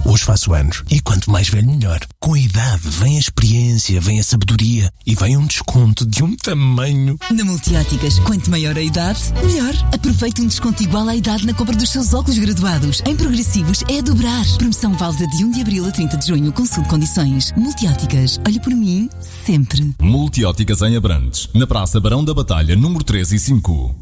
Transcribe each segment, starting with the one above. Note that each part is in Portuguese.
Hoje faço anos e quanto mais velho melhor. Com a idade vem a experiência, vem a sabedoria e vem um desconto de um tamanho. Na Multióticas, quanto maior a idade, melhor. Aproveite um desconto igual à idade na compra dos seus óculos graduados. Em progressivos é a dobrar. Promoção válida de 1 de abril a 30 de junho. Consulte condições. Multióticas. Olhe por mim, sempre. Multióticas em Abrantes. Na Praça Barão da Batalha, número 3 e 5.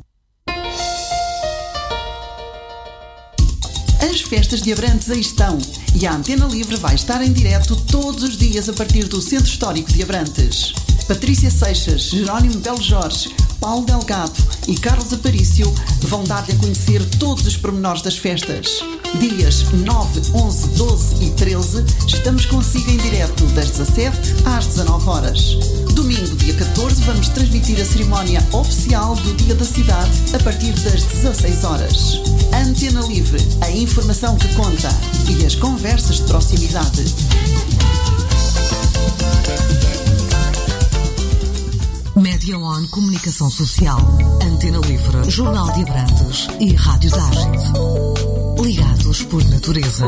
As festas de Abrantes aí estão e a Antena Livre vai estar em direto todos os dias a partir do Centro Histórico de Abrantes. Patrícia Seixas, Jerónimo Belo Jorge, Paulo Delgado e Carlos Aparício vão dar-lhe a conhecer todos os pormenores das festas. Dias 9, 11, 12 e 13 estamos consigo em direto das 17 às 19 horas. Domingo, dia 14, vamos transmitir a cerimónia oficial do Dia da Cidade a partir das 16 horas. Antena Livre, a informação que conta e as conversas de proximidade. Média On Comunicação Social, Antena Livre, Jornal de Abrantes e Rádio da Ágide. Ligados por natureza.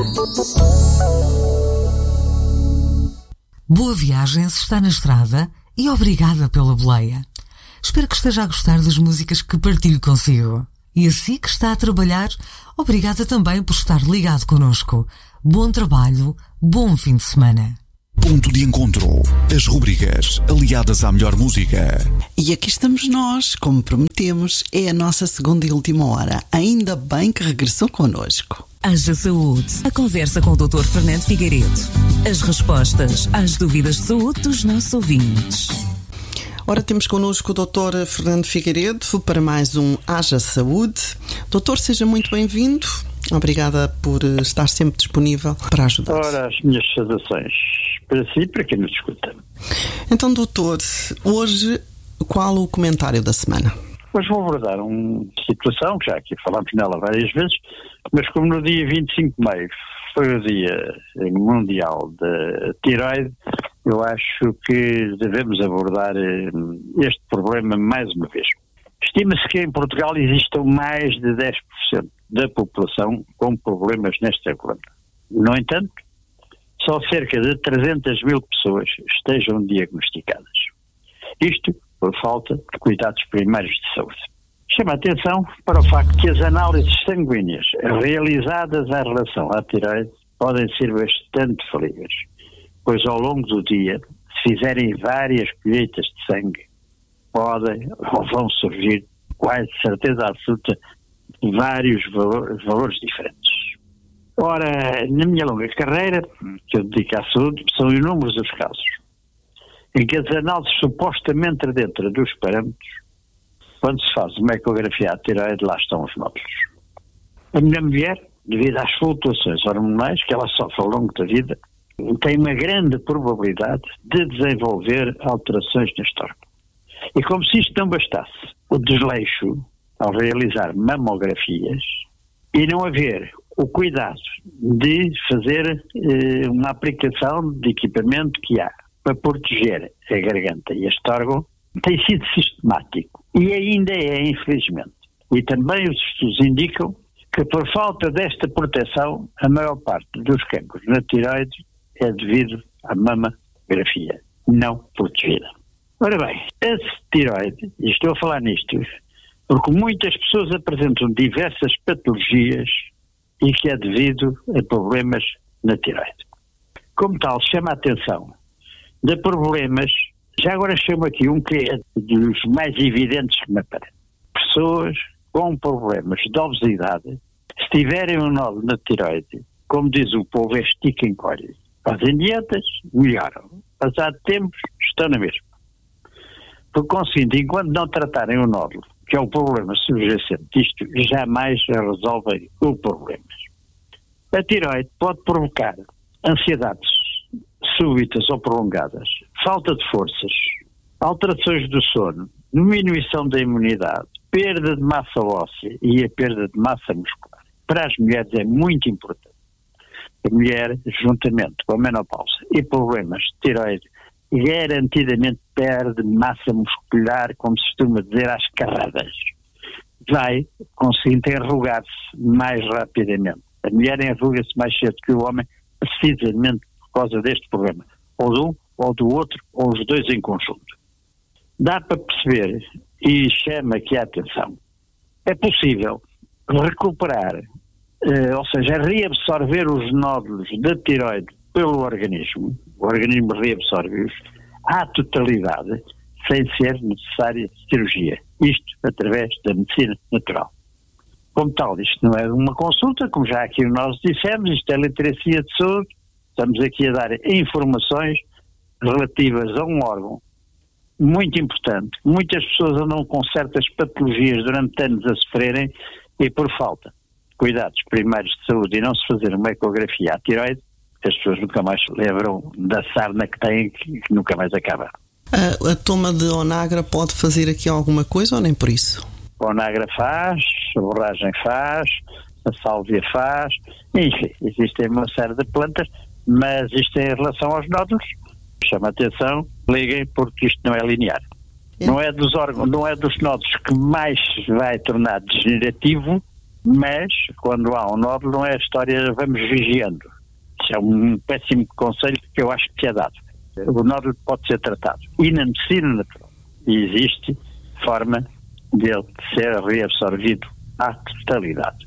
Boa viagem se está na estrada e obrigada pela boleia. Espero que esteja a gostar das músicas que partilho consigo. E assim que está a trabalhar, obrigada também por estar ligado connosco. Bom trabalho, bom fim de semana. Ponto de encontro. As rubricas aliadas à melhor música. E aqui estamos nós, como prometemos, é a nossa segunda e última hora. Ainda bem que regressou connosco. Haja Saúde. A conversa com o Dr. Fernando Figueiredo. As respostas às dúvidas de saúde dos nossos ouvintes. Ora, temos connosco o Dr. Fernando Figueiredo para mais um Haja Saúde. Doutor, seja muito bem-vindo. Obrigada por estar sempre disponível para ajudar. Ora, as minhas saudações para si e para quem nos escuta. Então, doutor, hoje qual o comentário da semana? Hoje vou abordar uma situação que já aqui falámos nela várias vezes, mas como no dia 25 de maio foi o Dia Mundial da Tireoide, eu acho que devemos abordar este problema mais uma vez. Estima-se que em Portugal existam mais de 10% da população com problemas nesta glândula. No entanto, só cerca de 300 mil pessoas estejam diagnosticadas. Isto por falta de cuidados primários de saúde. Chama a atenção para o facto que as análises sanguíneas realizadas em relação à tireoide podem ser bastante falíveis, pois ao longo do dia, se fizerem várias colheitas de sangue, podem ou vão surgir, quase certeza absoluta, vários valores diferentes. Ora, na minha longa carreira, que eu dedico à saúde, são inúmeros os casos em que as análises supostamente dentro dos parâmetros, quando se faz uma ecografia à tireoide, lá estão os nódulos. A minha mulher, devido às flutuações hormonais que ela sofre ao longo da vida, tem uma grande probabilidade de desenvolver alterações neste órgão. E como se isto não bastasse, o desleixo ao realizar mamografias e não haver o cuidado de fazer uma aplicação de equipamento que há para proteger a garganta e este órgão, tem sido sistemático e ainda é, infelizmente. E também os estudos indicam que por falta desta proteção, a maior parte dos cancros na tireoide é devido à mamografia não protegida. Ora bem, a tireoide, e estou a falar nisto, porque muitas pessoas apresentam diversas patologias e que é devido a problemas na tireoide. Como tal, chama a atenção de problemas, já agora chamo aqui um que é dos mais evidentes que me aparece. Pessoas com problemas de obesidade, se tiverem um nódulo na tireoide, como diz o povo, é estica e encolhe. Fazem dietas, melhoram. Passado tempos, estão na mesma. Por conseguinte, enquanto não tratarem o nódulo, que é o problema subjacente disto, jamais resolvem o problema. A tireoide pode provocar ansiedades súbitas ou prolongadas, falta de forças, alterações do sono, diminuição da imunidade, perda de massa óssea e a perda de massa muscular. Para as mulheres é muito importante. A mulher, juntamente com a menopausa e problemas de tireoide, garantidamente perde massa muscular, como se costuma dizer, às carradas. Vai conseguindo enrugar-se mais rapidamente. A mulher enruga-se mais cedo que o homem, precisamente por causa deste problema. Ou de um, ou do outro, ou os dois em conjunto. Dá para perceber, e chama aqui a atenção, é possível recuperar, ou seja, reabsorver os nódulos da tiroide pelo organismo, o organismo reabsorve-os à totalidade, sem ser necessária cirurgia. Isto através da medicina natural. Como tal, isto não é uma consulta, como já aqui nós dissemos, isto é literacia de saúde, estamos aqui a dar informações relativas a um órgão muito importante. Muitas pessoas andam com certas patologias durante anos a sofrerem e por falta de cuidados primários de saúde e não se fazer uma ecografia à tiroide, as pessoas nunca mais se lembram da sarna que têm, que nunca mais acaba. A toma de Onagra pode fazer aqui alguma coisa ou nem por isso? A Onagra faz, a borragem faz, a sálvia faz, enfim, existem uma série de plantas, mas isto em relação aos nódulos, chama a atenção, liguem porque isto não é linear. Não é dos órgãos, não é dos nódulos que mais vai tornar degenerativo, mas quando há um nódulo não é a história, vamos vigiando. Isso é um péssimo conselho que eu acho que é dado. O nódulo pode ser tratado. E na medicina natural existe forma dele ser reabsorvido à totalidade.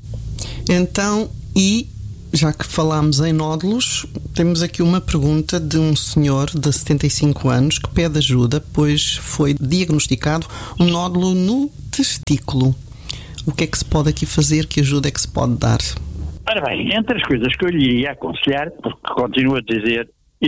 Então, e já que falámos em nódulos, temos aqui uma pergunta de um senhor de 75 anos que pede ajuda, pois foi diagnosticado um nódulo no testículo. O que é que se pode aqui fazer? Que ajuda é que se pode dar? Ora bem, entre as coisas que eu lhe iria aconselhar, porque continuo a dizer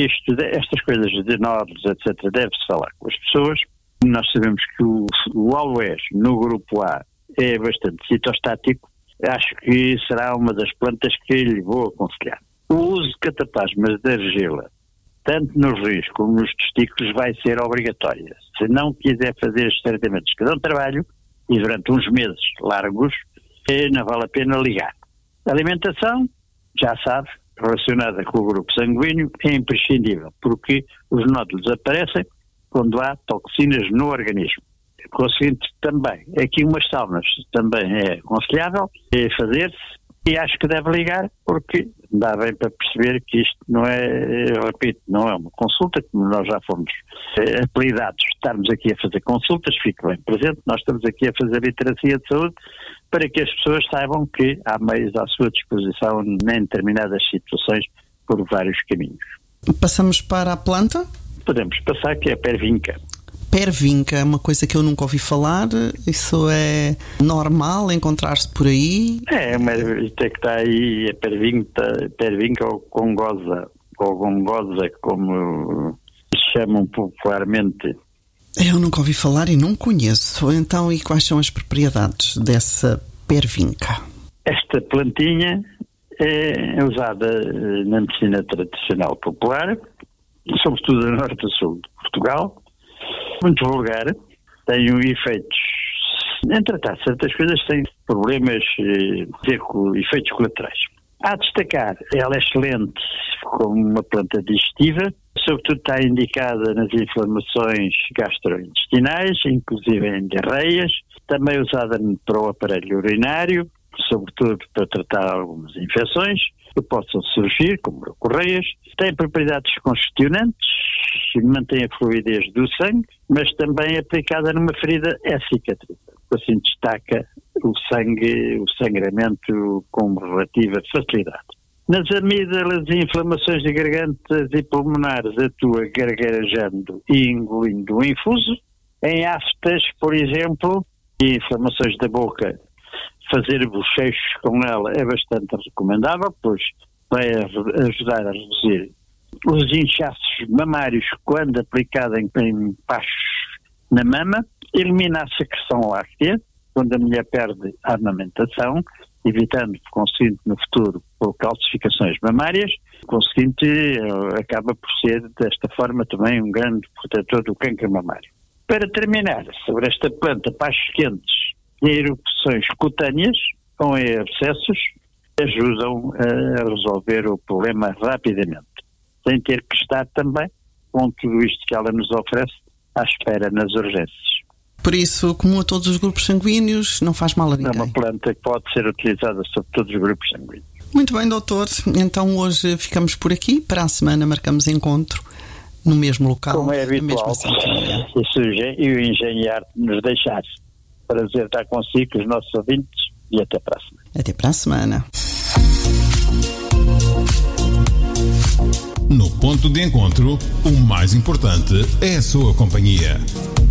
estas coisas de nódulos, etc., deve-se falar com as pessoas. Nós sabemos que o aloés no grupo A é bastante citostático. Acho que será uma das plantas que lhe vou aconselhar. O uso de cataplasmas de argila, tanto nos rins como nos testículos, vai ser obrigatório. Se não quiser fazer estes tratamentos que dão trabalho, e durante uns meses largos, não vale a pena ligar. A alimentação, já sabe, relacionada com o grupo sanguíneo, é imprescindível, porque os nódulos aparecem quando há toxinas no organismo. Conseguinte também, aqui umas saunas também é aconselhável fazer-se, e acho que deve ligar, porque dá bem para perceber que isto não é, repito, não é uma consulta, como nós já fomos apelidados, estarmos aqui a fazer consultas, fique bem presente, nós estamos aqui a fazer literacia de saúde, para que as pessoas saibam que há meios à sua disposição em determinadas situações por vários caminhos. Passamos para a planta? Podemos passar, que é a pervinca. Pervinca é uma coisa que eu nunca ouvi falar. Isso é normal encontrar-se por aí? Isto é que está aí, a pervinca ou gongosa, como se chamam popularmente. Eu nunca ouvi falar e não conheço. Então, e quais são as propriedades dessa pervinca? Esta plantinha é usada na medicina tradicional popular, sobretudo no norte e sul de Portugal. Muito vulgar, tem efeitos, em tratar certas coisas, tem problemas, efeitos colaterais. A destacar, ela é excelente como uma planta digestiva, sobretudo está indicada nas inflamações gastrointestinais, inclusive em diarreias, também usada para o aparelho urinário, sobretudo para tratar algumas infecções que possam surgir, como correias. Tem propriedades congestionantes, mantém a fluidez do sangue, mas também aplicada numa ferida é cicatrizante. Assim destaca o sangramento com relativa facilidade. Nas amígdalas e inflamações de gargantas e pulmonares atua gargarejando e engolindo o infuso. Em aftas, por exemplo, e inflamações da boca, fazer bochechos com ela é bastante recomendável, pois vai ajudar a reduzir os inchaços mamários quando aplicada em pachos na mama, elimina a secreção láctea quando a mulher perde a amamentação, evitando, conseguinte, no futuro, por calcificações mamárias. Conseguinte, acaba por ser, desta forma, também um grande protetor do cancro mamário. Para terminar, sobre esta planta, pachos quentes e erupções cutâneas com abscessos ajudam a resolver o problema rapidamente, sem ter que estar também, com tudo isto que ela nos oferece, à espera nas urgências. Por isso, comum a todos os grupos sanguíneos, não faz mal a ninguém. É uma planta que pode ser utilizada sobre todos os grupos sanguíneos. Muito bem, doutor. Então hoje ficamos por aqui. Para a semana marcamos encontro no mesmo local. Como é habitual. E o engenheiro nos deixar. Prazer estar consigo, com os nossos ouvintes, e até para a semana. Até para a semana. No ponto de encontro, o mais importante é a sua companhia.